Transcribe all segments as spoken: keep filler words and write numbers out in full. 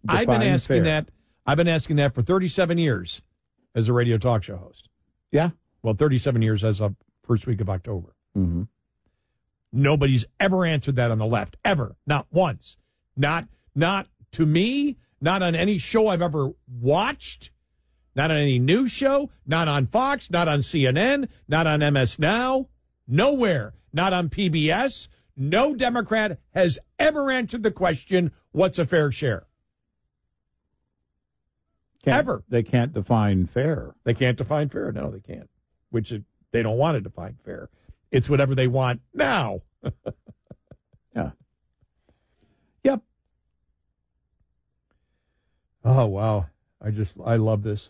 I've been asking fair. that. I've been asking that for thirty-seven years as a radio talk show host. Yeah. Well, thirty-seven years as of first week of October. Mm-hmm. Nobody's ever answered that on the left, ever, not once, not not to me, not on any show I've ever watched, not on any news show, not on Fox, not on C N N, not on M S Now, nowhere, not on P B S. No Democrat has ever answered the question, what's a fair share? Can't, Ever. They can't define fair. They can't define fair. No, they can't, which is, they don't want to define fair. It's whatever they want now. Yeah. Yep. Oh, wow. I just, I love this.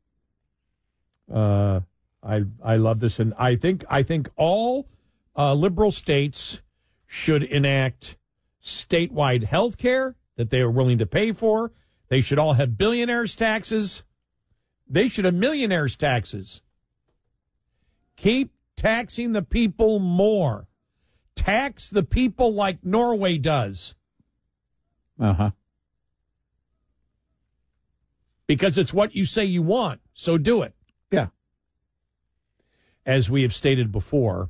Uh, I, I love this. And I think, I think all uh, liberal states should enact statewide health care that they are willing to pay for. They should all have billionaires' taxes. They should have millionaires' taxes. Keep taxing the people more. Tax the people like Norway does. Uh-huh. Because it's what you say you want, so do it. Yeah. As we have stated before,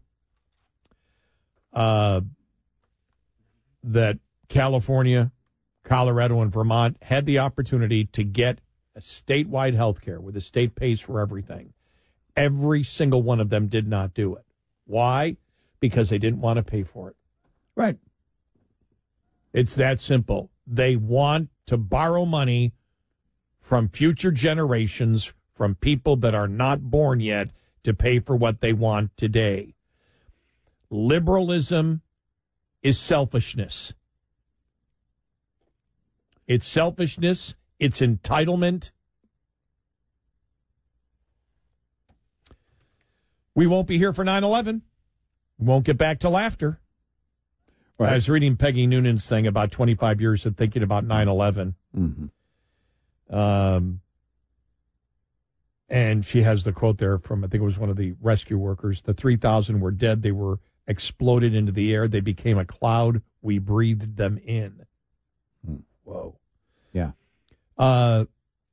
uh, that California, Colorado, and Vermont had the opportunity to get a statewide health care where the state pays for everything. Every single one of them did not do it. Why? Because they didn't want to pay for it. Right. It's that simple. They want to borrow money from future generations, from people that are not born yet, to pay for what they want today. Liberalism is selfishness. It's selfishness. It's entitlement. We won't be here for nine eleven. We won't get back to laughter. Right. I was reading Peggy Noonan's thing about twenty-five years of thinking about nine eleven. Mm-hmm. Um, and she has the quote there from, I think it was one of the rescue workers. The three thousand were dead. They were exploded into the air. They became a cloud. We breathed them in. Mm. Whoa. Yeah. Uh,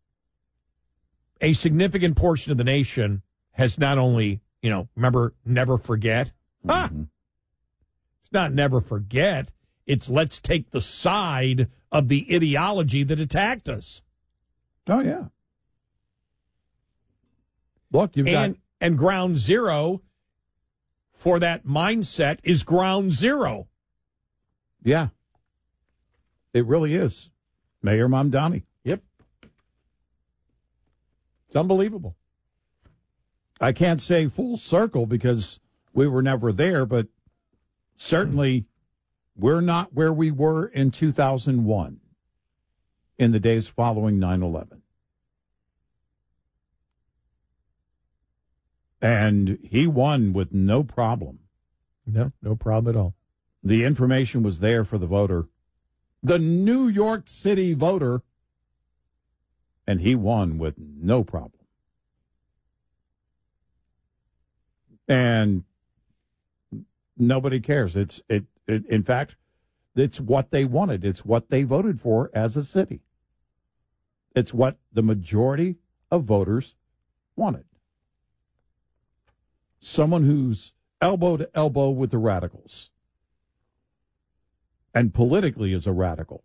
a significant portion of the nation has not only, you know, remember, never forget. Mm-hmm. Ah! It's not never forget. It's let's take the side of the ideology that attacked us. Oh, yeah. Look, you've and, got... And ground zero for that mindset is ground zero. Yeah. It really is. Mayor Mamdani. Yep. It's unbelievable. I can't say full circle because we were never there, but certainly we're not where we were in two thousand one in the days following nine eleven. And he won with no problem. No, no problem at all. The information was there for the voter, the New York City voter, and he won with no problem. And nobody cares. It's it, it. In fact, it's what they wanted. It's what they voted for as a city. It's what the majority of voters wanted. Someone who's elbow to elbow with the radicals and politically is a radical.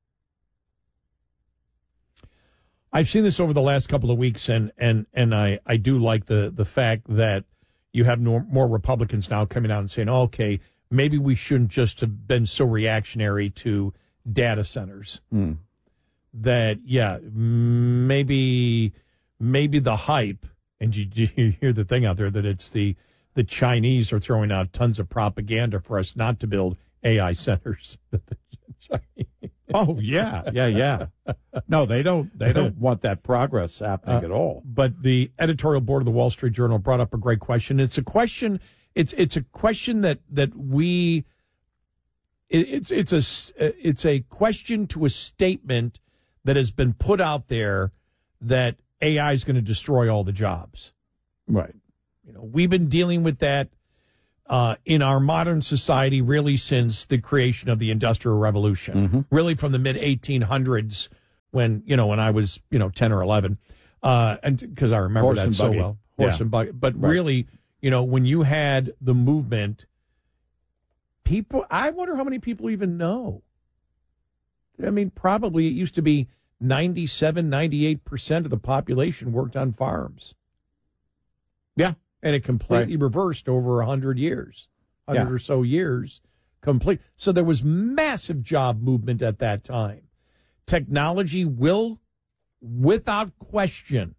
I've seen this over the last couple of weeks, and and and I, I do like the the fact that you have no, more Republicans now coming out and saying, oh, okay, maybe we shouldn't just have been so reactionary to data centers. Mm. That, yeah, maybe maybe the hype, and you, you hear the thing out there that it's the, the Chinese are throwing out tons of propaganda for us not to build A I centers. Oh, yeah, yeah, yeah. No, they don't They don't want that progress happening uh, at all. But the editorial board of the Wall Street Journal brought up a great question. It's a question, it's it's a question that, that we, it, it's it's a it's a question to a statement that has been put out there that A I is going to destroy all the jobs. Right. You know, we've been dealing with that Uh, in our modern society, really since the creation of the Industrial Revolution, mm-hmm. really from the mid eighteen hundreds, when, you know, when I was, you know, ten or eleven. Uh, and because I remember Horse that and so buggy. well. Horse Yeah. and buggy. But Right. really, you know, when you had the movement, people, I wonder how many people even know. I mean, probably it used to be ninety-seven, ninety-eight percent of the population worked on farms. Yeah. And it completely Right. reversed over one hundred years, one hundred Yeah. or so years. Complete. So there was massive job movement at that time. Technology will, without question,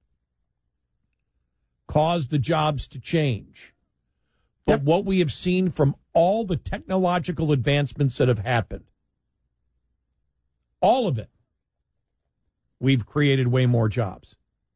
cause the jobs to change. But Yep. what we have seen from all the technological advancements that have happened, all of it, we've created way more jobs.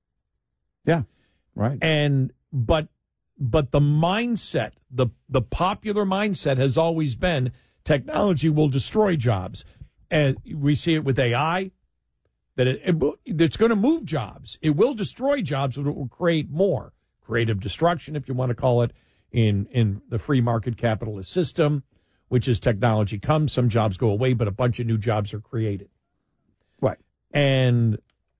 Yeah. Right. And but but the mindset, the the popular mindset has always been technology will destroy jobs. And we see it with A I, that it, it it's going to move jobs. It will destroy jobs, but it will create more. Creative destruction, if you want to call it, in, in the free market capitalist system, which is technology comes, some jobs go away, but a bunch of new jobs are created. Right. And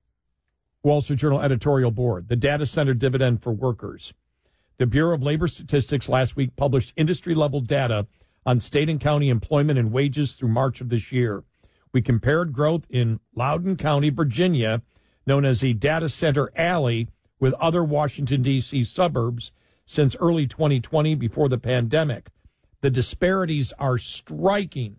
Wall Street Journal editorial board, the data center dividend for workers. The Bureau of Labor Statistics last week published industry-level data on state and county employment and wages through March of this year. We compared growth in Loudoun County, Virginia, known as the Data Center Alley, with other Washington, D C suburbs since early twenty twenty, before the pandemic. The disparities are striking.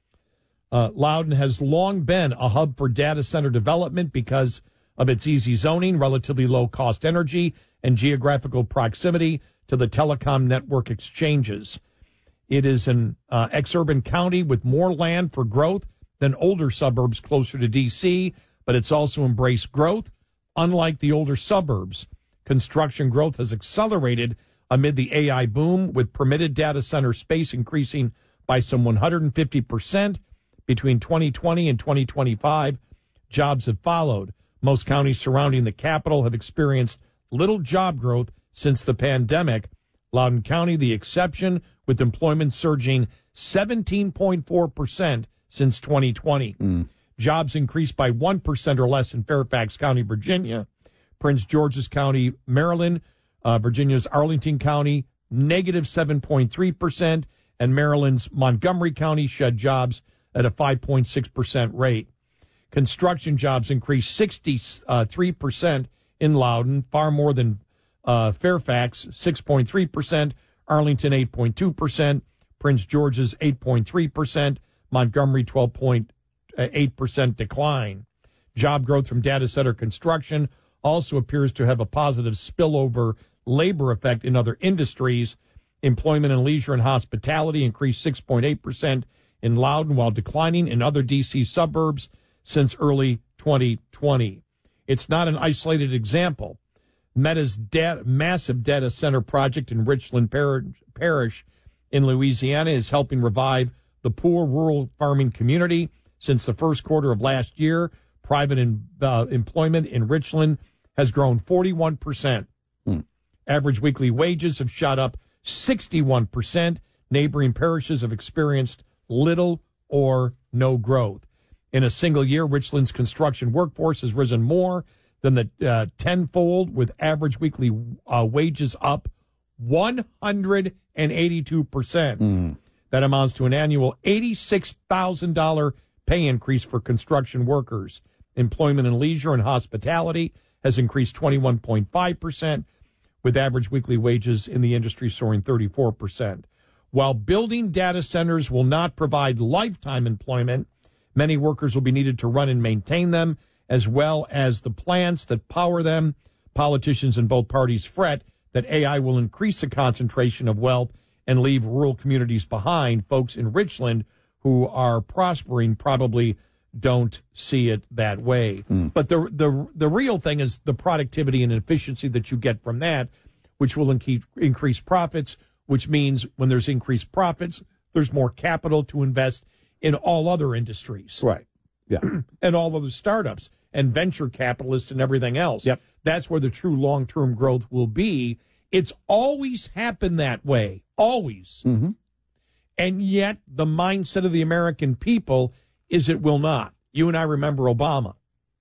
Uh, Loudoun has long been a hub for data center development because of its easy zoning, relatively low-cost energy, and geographical proximity to the telecom network exchanges. It is an uh, ex-urban county with more land for growth than older suburbs closer to D C, but it's also embraced growth. Unlike the older suburbs, construction growth has accelerated amid the A I boom, with permitted data center space increasing by some one hundred fifty percent between twenty twenty and twenty twenty-five. Jobs have followed. Most counties surrounding the capital have experienced little job growth since the pandemic. Loudoun County, the exception, with employment surging seventeen point four percent since twenty twenty. Mm. Jobs increased by one percent or less in Fairfax County, Virginia. Prince George's County, Maryland, uh, Virginia's Arlington County, negative seven point three percent, and Maryland's Montgomery County shed jobs at a five point six percent rate. Construction jobs increased sixty-three percent in Loudoun, far more than uh, Fairfax, six point three percent, Arlington, eight point two percent, Prince George's, eight point three percent, Montgomery, twelve point eight percent decline. Job growth from data center construction also appears to have a positive spillover labor effect in other industries. Employment in leisure and hospitality increased six point eight percent in Loudoun, while declining in other D C suburbs since early twenty twenty. It's not an isolated example. Meta's da- massive data center project in Richland Par- Parish in Louisiana is helping revive the poor rural farming community. Since the first quarter of last year, private in, uh, employment in Richland has grown forty-one percent. Hmm. Average weekly wages have shot up sixty-one percent. Neighboring parishes have experienced little or no growth. In a single year, Richland's construction workforce has risen more than the uh, tenfold, with average weekly uh, wages up one hundred eighty-two percent. Mm. That amounts to an annual eighty-six thousand dollars pay increase for construction workers. Employment in leisure and hospitality has increased twenty-one point five percent, with average weekly wages in the industry soaring thirty-four percent. While building data centers will not provide lifetime employment, many workers will be needed to run and maintain them, as well as the plants that power them. Politicians in both parties fret that A I will increase the concentration of wealth and leave rural communities behind. Folks in Richland who are prospering probably don't see it that way. Mm. But the, the the real thing is the productivity and efficiency that you get from that, which will inc- increase profits, which means when there's increased profits, there's more capital to invest in all other industries. Right. Yeah. And all other startups and venture capitalists and everything else. Yep. That's where the true long-term growth will be. It's always happened that way. Always. Mm-hmm. And yet the mindset of the American people is it will not. You and I remember Obama.